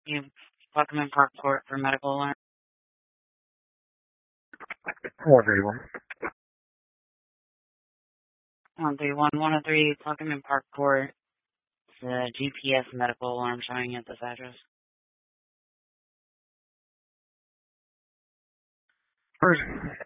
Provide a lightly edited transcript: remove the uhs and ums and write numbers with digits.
You Buckman Park Court for medical alarm. What do you want? 131-103 Buckman Park Court. It's a GPS medical alarm showing at this address. First,